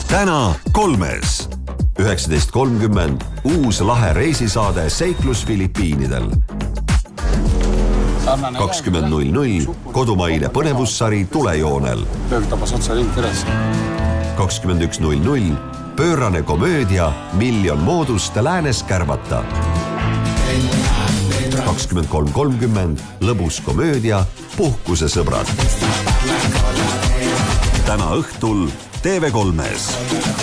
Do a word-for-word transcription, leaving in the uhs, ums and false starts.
täna kolmes. üheksateist kolmkümmend uus lahe reisisaade Seiklus Filipiinidel. kakskümmend null null kodumaine põnevussari Tulejoonel. Pöörtabas otsa ring üles. kakskümmend üks null null pöörane komöödia Miljon moodust läänes kärvata. kakskümmend kolm kolmkümmend lõbus komöödia Puhkusesõbrad. Täna õhtul T V kolmes.